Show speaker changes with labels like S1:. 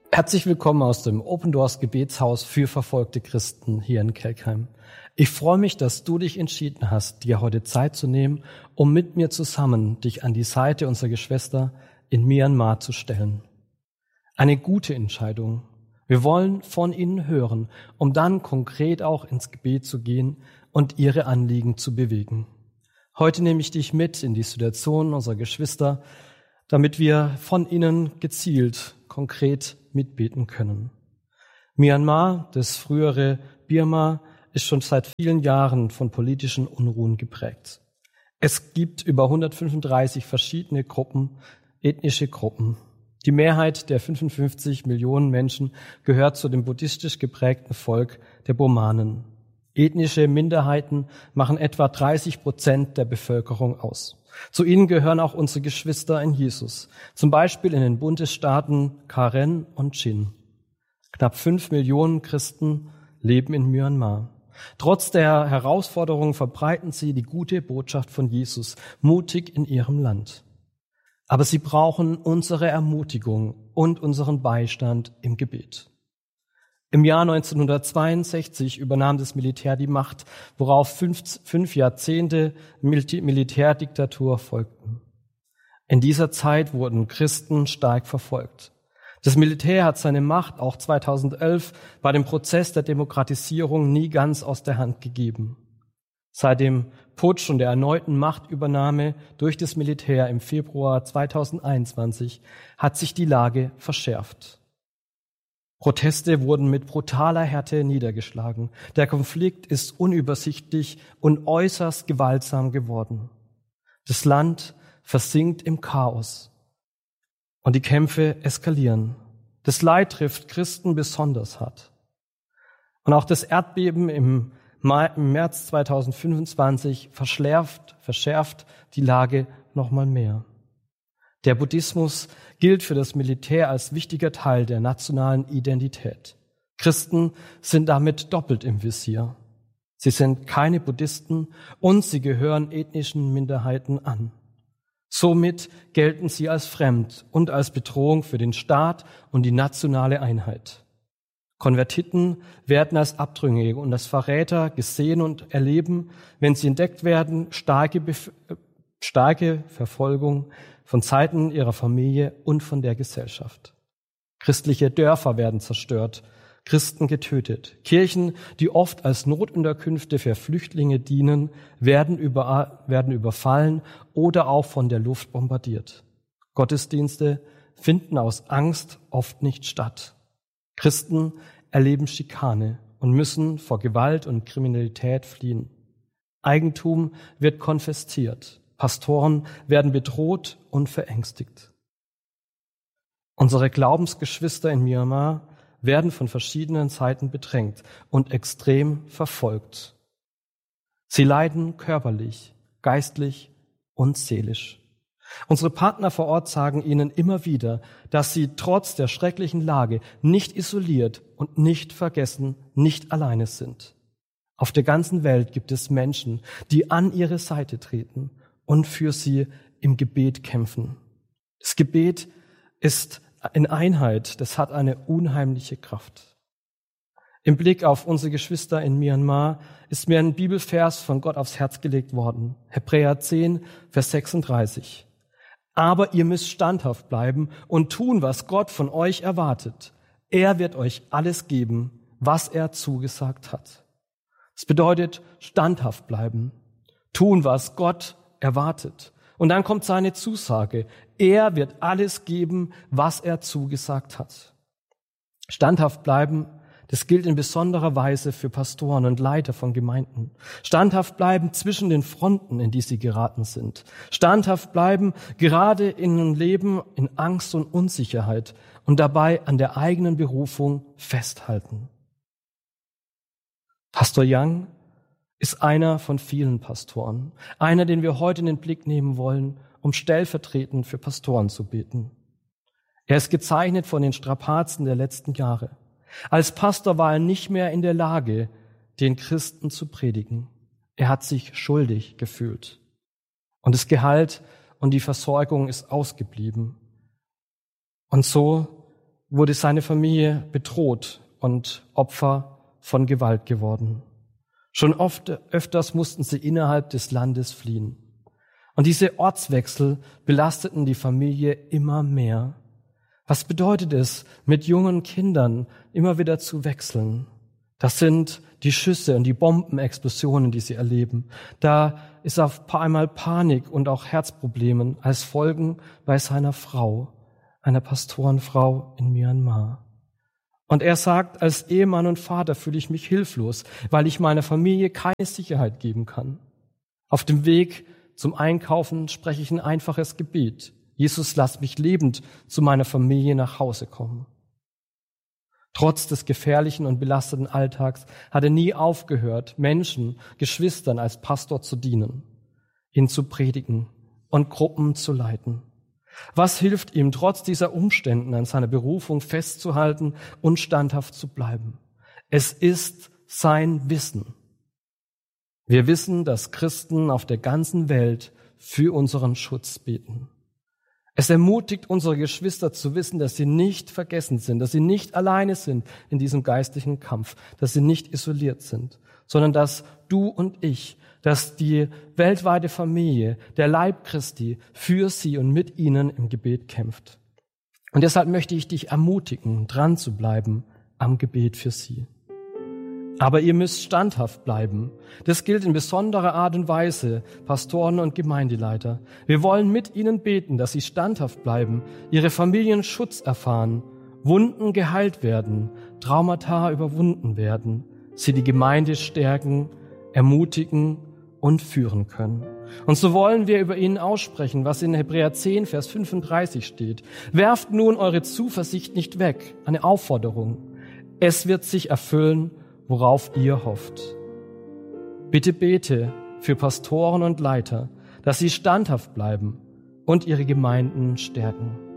S1: Herzlich willkommen aus dem Open Doors Gebetshaus für verfolgte Christen hier in Kelkheim. Ich freue mich, dass du dich entschieden hast, dir heute Zeit zu nehmen, um mit mir zusammen dich an die Seite unserer Geschwister in Myanmar zu stellen. Eine gute Entscheidung. Wir wollen von ihnen hören, um dann konkret auch ins Gebet zu gehen und ihre Anliegen zu bewegen. Heute nehme ich dich mit in die Situation unserer Geschwister, damit wir von ihnen gezielt, konkret mitbeten können. Myanmar, das frühere Birma, ist schon seit vielen Jahren von politischen Unruhen geprägt. Es gibt über 135 verschiedene Gruppen, ethnische Gruppen. Die Mehrheit der 55 Millionen Menschen gehört zu dem buddhistisch geprägten Volk der Burmanen. Ethnische Minderheiten machen etwa 30% der Bevölkerung aus. Zu ihnen gehören auch unsere Geschwister in Jesus, zum Beispiel in den Bundesstaaten Karen und Chin. Knapp 5 Millionen Christen leben in Myanmar. Trotz der Herausforderungen verbreiten sie die gute Botschaft von Jesus mutig in ihrem Land. Aber sie brauchen unsere Ermutigung und unseren Beistand im Gebet. Im Jahr 1962 übernahm das Militär die Macht, worauf 5 Jahrzehnte Militärdiktatur folgten. In dieser Zeit wurden Christen stark verfolgt. Das Militär hat seine Macht auch 2011 bei dem Prozess der Demokratisierung nie ganz aus der Hand gegeben. Seit dem Putsch und der erneuten Machtübernahme durch das Militär im Februar 2021 hat sich die Lage verschärft. Proteste wurden mit brutaler Härte niedergeschlagen. Der Konflikt ist unübersichtlich und äußerst gewaltsam geworden. Das Land versinkt im Chaos und die Kämpfe eskalieren. Das Leid trifft Christen besonders hart. Und auch das Erdbeben im März 2025 verschärft die Lage noch mal mehr. Der Buddhismus gilt für das Militär als wichtiger Teil der nationalen Identität. Christen sind damit doppelt im Visier. Sie sind keine Buddhisten und sie gehören ethnischen Minderheiten an. Somit gelten sie als fremd und als Bedrohung für den Staat und die nationale Einheit. Konvertiten werden als Abtrünnige und als Verräter gesehen und erleben, wenn sie entdeckt werden, starke Verfolgung von Seiten ihrer Familie und von der Gesellschaft. Christliche Dörfer werden zerstört, Christen getötet. Kirchen, die oft als Notunterkünfte für Flüchtlinge dienen, werden überfallen oder auch von der Luft bombardiert. Gottesdienste finden aus Angst oft nicht statt. Christen erleben Schikane und müssen vor Gewalt und Kriminalität fliehen. Eigentum wird konfisziert. Pastoren werden bedroht und verängstigt. Unsere Glaubensgeschwister in Myanmar werden von verschiedenen Seiten bedrängt und extrem verfolgt. Sie leiden körperlich, geistlich und seelisch. Unsere Partner vor Ort sagen ihnen immer wieder, dass sie trotz der schrecklichen Lage nicht isoliert und nicht vergessen, nicht alleine sind. Auf der ganzen Welt gibt es Menschen, die an ihre Seite treten und für sie im Gebet kämpfen. Das Gebet ist in Einheit, das hat eine unheimliche Kraft. Im Blick auf unsere Geschwister in Myanmar ist mir ein Bibelvers von Gott aufs Herz gelegt worden. Hebräer 10, Vers 36. Aber ihr müsst standhaft bleiben und tun, was Gott von euch erwartet. Er wird euch alles geben, was er zugesagt hat. Das bedeutet standhaft bleiben, tun, was Gott erwartet. Und dann kommt seine Zusage. Er wird alles geben, was er zugesagt hat. Standhaft bleiben, das gilt in besonderer Weise für Pastoren und Leiter von Gemeinden. Standhaft bleiben zwischen den Fronten, in die sie geraten sind. Standhaft bleiben, gerade in einem Leben in Angst und Unsicherheit und dabei an der eigenen Berufung festhalten. Pastor Young ist einer von vielen Pastoren. Einer, den wir heute in den Blick nehmen wollen, um stellvertretend für Pastoren zu beten. Er ist gezeichnet von den Strapazen der letzten Jahre. Als Pastor war er nicht mehr in der Lage, den Christen zu predigen. Er hat sich schuldig gefühlt. Und das Gehalt und die Versorgung ist ausgeblieben. Und so wurde seine Familie bedroht und Opfer von Gewalt geworden. Schon öfters mussten sie innerhalb des Landes fliehen. Und diese Ortswechsel belasteten die Familie immer mehr. Was bedeutet es, mit jungen Kindern immer wieder zu wechseln? Das sind die Schüsse und die Bombenexplosionen, die sie erleben. Da ist auf einmal Panik und auch Herzprobleme als Folgen bei seiner Frau, einer Pastorenfrau in Myanmar. Und er sagt, als Ehemann und Vater fühle ich mich hilflos, weil ich meiner Familie keine Sicherheit geben kann. Auf dem Weg zum Einkaufen spreche ich ein einfaches Gebet. Jesus, lass mich lebend zu meiner Familie nach Hause kommen. Trotz des gefährlichen und belasteten Alltags hat er nie aufgehört, Menschen, Geschwistern als Pastor zu dienen, ihnen zu predigen und Gruppen zu leiten. Was hilft ihm, trotz dieser Umständen an seiner Berufung festzuhalten und standhaft zu bleiben? Es ist sein Wissen. Wir wissen, dass Christen auf der ganzen Welt für unseren Schutz beten. Es ermutigt unsere Geschwister zu wissen, dass sie nicht vergessen sind, dass sie nicht alleine sind in diesem geistlichen Kampf, dass sie nicht isoliert sind, sondern dass du und ich, dass die weltweite Familie, der Leib Christi, für sie und mit ihnen im Gebet kämpft. Und deshalb möchte ich dich ermutigen, dran zu bleiben am Gebet für sie. Aber ihr müsst standhaft bleiben. Das gilt in besonderer Art und Weise, Pastoren und Gemeindeleiter. Wir wollen mit ihnen beten, dass sie standhaft bleiben, ihre Familien Schutz erfahren, Wunden geheilt werden, Traumata überwunden werden, sie die Gemeinde stärken, ermutigen und führen können. Und so wollen wir über ihnen aussprechen, was in Hebräer 10, Vers 35 steht. Werft nun eure Zuversicht nicht weg, eine Aufforderung. Es wird sich erfüllen, worauf ihr hofft. Bitte bete für Pastoren und Leiter, dass sie standhaft bleiben und ihre Gemeinden stärken.